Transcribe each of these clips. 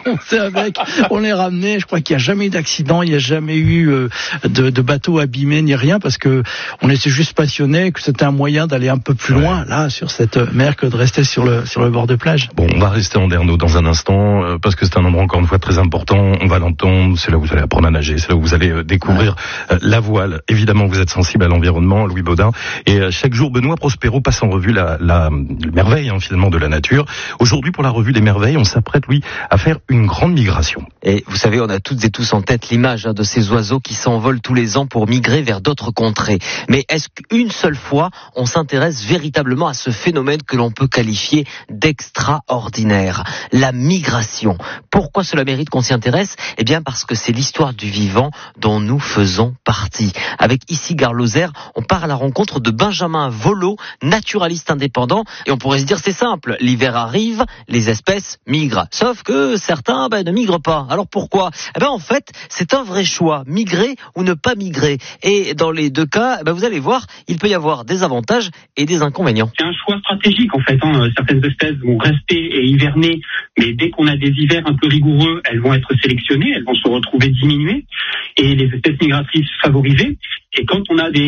monté avec, on les ramenait. Je crois qu'il n'y a jamais eu d'accident, il n'y a jamais eu de bateau abîmé ni rien, parce que on était juste passionnés, que c'était un moyen d'aller un peu plus loin là sur cette mer que de rester sur le bord de plage. Bon, on va rester en Dernaud dans un instant parce que c'est un endroit encore une fois très important. On va l'entendre, c'est là où vous allez apprendre à nager, c'est là où vous allez découvrir la voile. Évidemment, vous êtes sensible à l'environnement, Louis Baudin, et chaque jour Benoît Prospero passe en revue la merveille finalement de la nature. Aujourd'hui, pour la revue des merveilles, on s'apprête, Louis, à faire une grande migration. Et vous savez, on a toutes et tous en tête l'image de ces oiseaux qui s'envolent tous les ans pour migrer vers d'autres contrées. Mais est-ce qu'une seule fois, on s'intéresse véritablement à ce phénomène que l'on peut qualifier d'extraordinaire, la migration? Pourquoi cela mérite qu'on s'y intéresse? Eh bien parce que c'est l'histoire du vivant dont nous faisons partie. Avec ici Garloser, on part à la rencontre de Benjamin Volo, naturaliste indépendant, et on pourrait se dire c'est simple, l'hiver arrive, les espèces migrent. Sauf que certains ne migrent pas. Alors pourquoi? En fait, c'est un vrai choix, migrer ou ne pas migrer. Et dans les deux cas, vous allez voir, il peut y avoir des avantages et des inconvénients. C'est un choix stratégique en fait. Certaines espèces vont rester et hiverner, mais dès qu'on a des hivers un peu rigoureux, elles vont être sélectionnées, elles vont se retrouver diminuées, et les espèces migratrices favorisées. Et quand on a des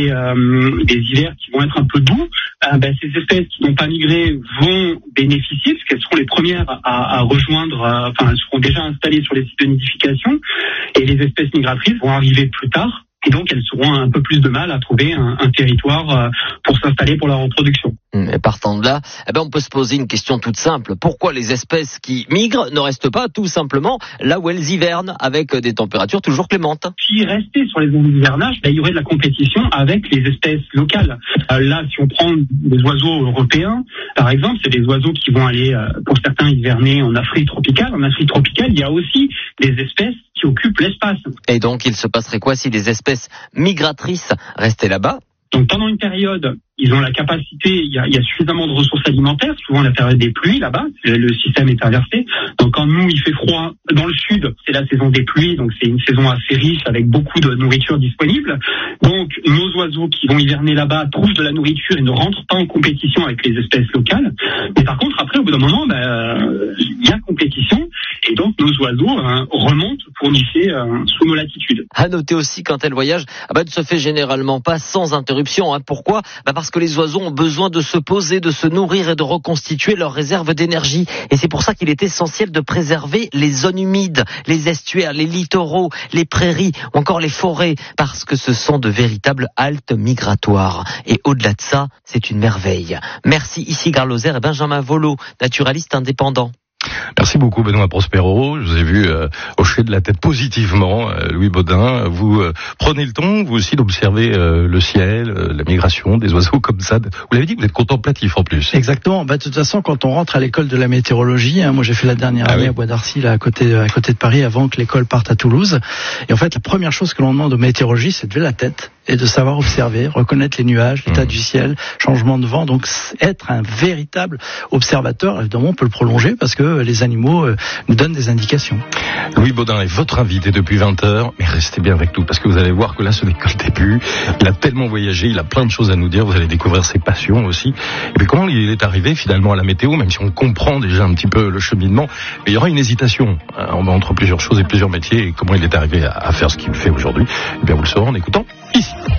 hivers qui vont être un peu doux, ces espèces qui n'ont pas migré vont bénéficier, parce qu'elles seront les premières à rejoindre, elles seront déjà installées sur les sites de nidification, et les espèces migratrices vont arriver plus tard. Et donc, elles auront un peu plus de mal à trouver un territoire pour s'installer pour la reproduction. Et partant de là, on peut se poser une question toute simple. Pourquoi les espèces qui migrent ne restent pas tout simplement là où elles hivernent avec des températures toujours clémentes? Si rester sur les zones d'hivernage, il y aurait de la compétition avec les espèces locales. Là, si on prend des oiseaux européens, par exemple, c'est des oiseaux qui vont aller, pour certains, hiverner en Afrique tropicale. En Afrique tropicale, il y a aussi des espèces qui occupent l'espace. Et donc, il se passerait quoi si les espèces migratrices restaient là-bas? Donc pendant une période, ils ont la capacité, il y a suffisamment de ressources alimentaires, souvent la période des pluies là-bas, le système est inversé. Donc quand nous, il fait froid dans le sud, c'est la saison des pluies, donc c'est une saison assez riche avec beaucoup de nourriture disponible. Donc nos oiseaux qui vont hiverner là-bas trouvent de la nourriture et ne rentrent pas en compétition avec les espèces locales. Mais par contre, après, au bout d'un moment, il y a compétition, et donc nos oiseaux remontent pour nicher sous nos latitudes. À noter aussi, quand elles voyagent, ne se fait généralement pas sans interruption. Pourquoi? Parce que les oiseaux ont besoin de se poser, de se nourrir et de reconstituer leurs réserves d'énergie. Et c'est pour ça qu'il est essentiel de préserver les zones humides, les estuaires, les littoraux, les prairies ou encore les forêts, parce que ce sont de véritables haltes migratoires. Et au-delà de ça, c'est une merveille. Merci ici Garloser et Benjamin Volo, naturaliste indépendant. Merci beaucoup Benoît Prospero. Je vous ai vu hocher de la tête positivement, Louis Baudin. Vous prenez le temps, vous aussi, d'observer le ciel, la migration des oiseaux comme ça. Vous l'avez dit, vous êtes contemplatif en plus. Exactement. De toute façon, quand on rentre à l'école de la météorologie, moi j'ai fait la dernière année à Bois d'Arcy, là, à côté de Paris, avant que l'école parte à Toulouse. Et en fait, la première chose que l'on demande aux météorologistes, c'est de lever la tête et de savoir observer, reconnaître les nuages, l'état du ciel, changement de vent. Donc être un véritable observateur. Évidemment, on peut le prolonger parce que les animaux nous donnent des indications. Louis Baudin est votre invité depuis 20h, mais restez bien avec nous parce que vous allez voir que là ce n'est que le début. Il a tellement voyagé, il a plein de choses à nous dire, vous allez découvrir ses passions aussi. Et puis comment il est arrivé finalement à la météo, même si on comprend déjà un petit peu le cheminement, mais il y aura une hésitation entre plusieurs choses et plusieurs métiers, et comment il est arrivé à faire ce qu'il fait aujourd'hui. Eh bien vous le saurez en écoutant ici.